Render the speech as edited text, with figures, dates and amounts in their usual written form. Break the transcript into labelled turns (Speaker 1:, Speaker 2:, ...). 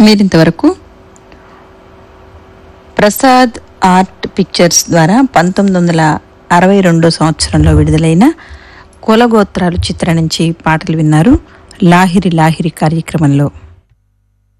Speaker 1: మీరింతవరకు Prasad art pictures ద్వారా 1962 సంవత్సరంలో విడుదలైన కులగోత్రాలు చిత్రం నుంచి పాటలు విన్నారు లాహిరి లాహిరి కార్యక్రమంలో.